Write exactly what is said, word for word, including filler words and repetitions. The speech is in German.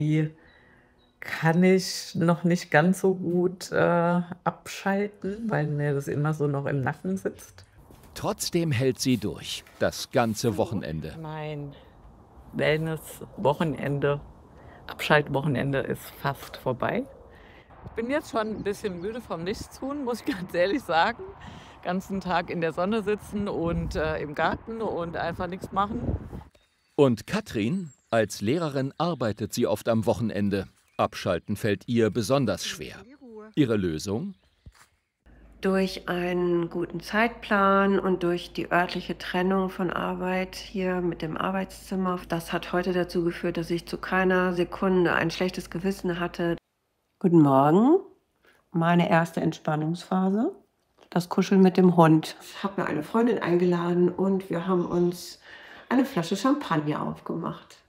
Die kann ich noch nicht ganz so gut, äh, abschalten, weil mir das immer so noch im Nacken sitzt. Trotzdem hält sie durch, das ganze So, Wochenende. mein Wellness-Wochenende, Abschaltwochenende ist fast vorbei. Ich bin jetzt schon 'n bisschen müde vom Nichtstun, muss ich ganz ehrlich sagen. Ganzen Tag in der Sonne sitzen und, äh, im Garten und einfach nix machen. Und Katrin? Als Lehrerin arbeitet sie oft am Wochenende. Abschalten fällt ihr besonders schwer. Ihre Lösung? Durch einen guten Zeitplan und durch die örtliche Trennung von Arbeit hier mit dem Arbeitszimmer, das hat heute dazu geführt, dass ich zu keiner Sekunde ein schlechtes Gewissen hatte. Guten Morgen, meine erste Entspannungsphase, das Kuscheln mit dem Hund. Ich habe mir eine Freundin eingeladen und wir haben uns eine Flasche Champagner aufgemacht.